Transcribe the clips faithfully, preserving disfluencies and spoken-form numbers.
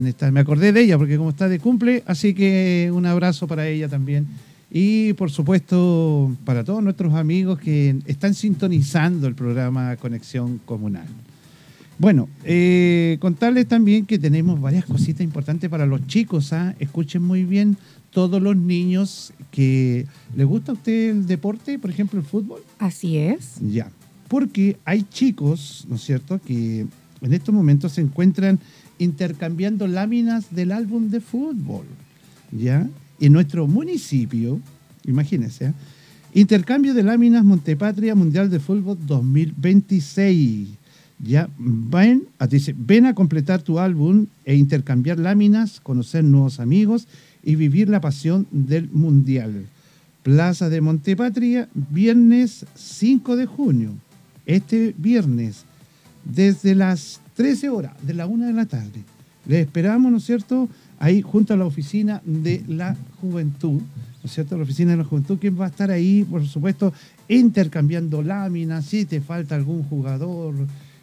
Me acordé de ella porque como está de cumple, así que un abrazo para ella también. Y por supuesto para todos nuestros amigos que están sintonizando el programa Conexión Comunal. Bueno, eh, contarles también que tenemos varias cositas importantes para los chicos. ¿Ah? Escuchen muy bien, todos los niños que... ¿Les gusta a usted el deporte, por ejemplo el fútbol? Así es. Ya, porque hay chicos, ¿no es cierto?, que en estos momentos se encuentran intercambiando láminas del álbum de fútbol, ¿ya? En nuestro municipio, imagínense, ¿eh? Intercambio de láminas Montepatria Mundial de Fútbol dos mil veintiséis. Ya, ven a, dice, ven a completar tu álbum e intercambiar láminas, conocer nuevos amigos y vivir la pasión del Mundial. Plaza de Montepatria, viernes cinco de junio. Este viernes, desde las trece horas, de la una de la tarde. Les esperamos, ¿no es cierto?, ahí junto a la oficina de la juventud, ¿no es cierto?, la oficina de la juventud, que va a estar ahí, por supuesto, intercambiando láminas, si te falta algún jugador,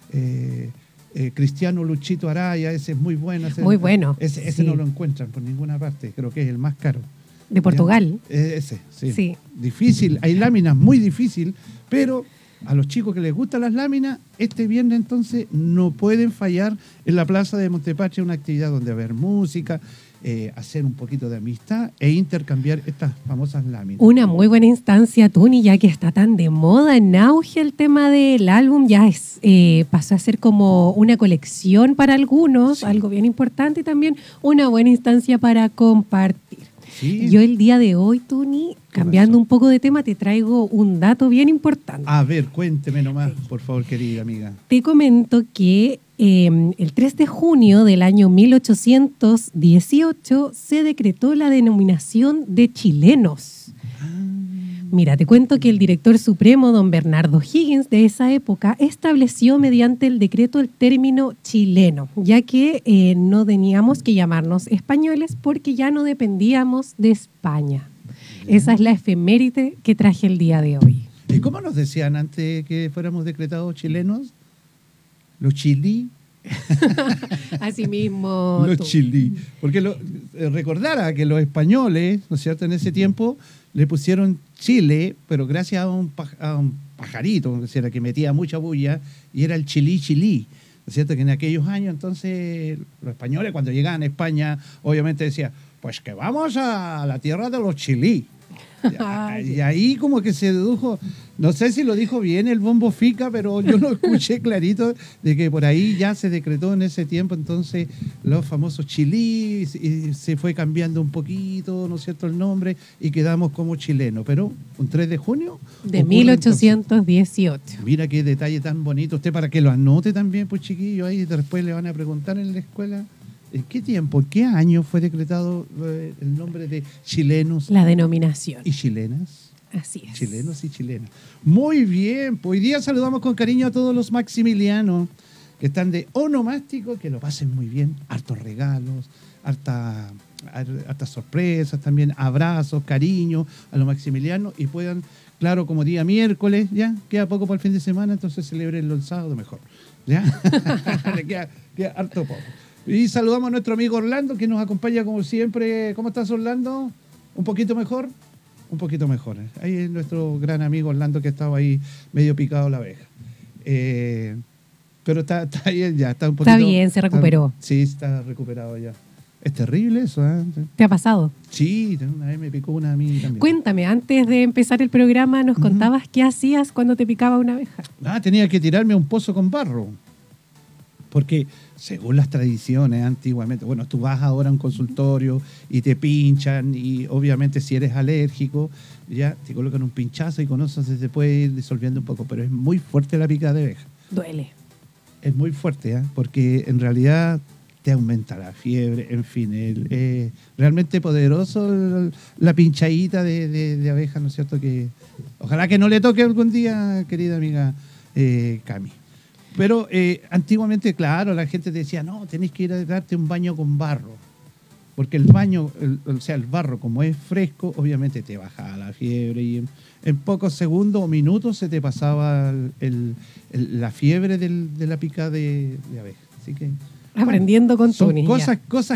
eh, eh, Cristiano Luchito Araya, ese es muy bueno. Ese, muy bueno. Ese, ese sí. no lo encuentran por ninguna parte, creo que es el más caro. De Portugal. ¿Ya? Ese, sí. sí. Difícil, hay láminas muy difícil, pero a los chicos que les gustan las láminas, este viernes entonces no pueden fallar en la Plaza de Montepatria, una actividad donde haber música, eh, hacer un poquito de amistad e intercambiar estas famosas láminas. Una muy buena instancia, Tuni, ya que está tan de moda, en auge el tema del álbum, ya es eh, pasó a ser como una colección para algunos, sí. Algo bien importante y también una buena instancia para compartir. Sí. Yo el día de hoy, Tuni, cambiando un poco de tema, te traigo un dato bien importante. A ver, cuénteme nomás, por favor, querida amiga. Te comento que eh, el tres de junio del año mil ochocientos dieciocho se decretó la denominación de chilenos. Ah. Mira, te cuento que el director supremo, don Bernardo Higgins, de esa época, estableció mediante el decreto el término chileno, ya que eh, no teníamos que llamarnos españoles porque ya no dependíamos de España. Bien. Esa es la efeméride que traje el día de hoy. ¿Y cómo nos decían antes que fuéramos decretados chilenos? Los chilí. Así mismo. Los tú. chilí. Porque lo, eh, recordara que los españoles, ¿no es cierto?, en ese tiempo le pusieron Chile, pero gracias a un, paj a un pajarito, ¿no es cierto?, que metía mucha bulla, y era el chilí chilí. ¿No es cierto?, que en aquellos años, entonces, los españoles cuando llegaban a España, obviamente decían, pues que vamos a la tierra de los chilí. Y ahí como que se dedujo, no sé si lo dijo bien el Bombo Fica, pero yo lo escuché clarito, de que por ahí ya se decretó en ese tiempo entonces los famosos chilí, y se fue cambiando un poquito, ¿no es cierto?, el nombre, y quedamos como chilenos. Pero un tres de junio de mil ochocientos dieciocho. Entonces, mira qué detalle tan bonito. Usted para que lo anote también, pues chiquillo, ahí después le van a preguntar en la escuela. ¿En qué tiempo, en qué año fue decretado eh, el nombre de chilenos? La denominación. ¿Y chilenas? Así es. Chilenos y chilenas. Muy bien, pues hoy día saludamos con cariño a todos los maximilianos que están de onomástico, que lo pasen muy bien, hartos regalos, harta, hartas sorpresas también, abrazos, cariño a los maximilianos y puedan, claro, como día miércoles, ya, queda poco para el fin de semana, entonces celebrenlo el sábado mejor, ¿ya? Le queda, queda harto poco. Y saludamos a nuestro amigo Orlando, que nos acompaña como siempre. ¿Cómo estás, Orlando? ¿Un poquito mejor? Un poquito mejor. ¿eh? Ahí es nuestro gran amigo Orlando, que estaba ahí medio picado la abeja. Eh, pero está, está bien ya, está un poquito... Está bien, se recuperó. Está, sí, está recuperado ya. Es terrible eso, ¿eh? ¿Te ha pasado? Sí, una vez me picó una a mí también. Cuéntame, antes de empezar el programa, nos uh-huh. contabas qué hacías cuando te picaba una abeja. Ah, tenía que tirarme a un pozo con barro. Porque según las tradiciones antiguamente, bueno, tú vas ahora a un consultorio y te pinchan y obviamente si eres alérgico, ya te colocan un pinchazo y con eso se te puede ir disolviendo un poco, pero es muy fuerte la picada de abeja. Duele. Es muy fuerte, ¿eh? Porque en realidad te aumenta la fiebre, en fin, es eh, realmente poderoso el, la pinchadita de, de, de abeja, ¿no es cierto? Que ojalá que no le toque algún día, querida amiga eh, Cami. Pero eh, antiguamente, claro, la gente decía, no, tenés que ir a darte un baño con barro. Porque el baño, el, o sea, el barro, como es fresco, obviamente te bajaba la fiebre y en, en pocos segundos o minutos se te pasaba el, el, el, la fiebre del, de la pica de, de abeja. Así que Aprendiendo con Son Tony. ya. cosas, cosas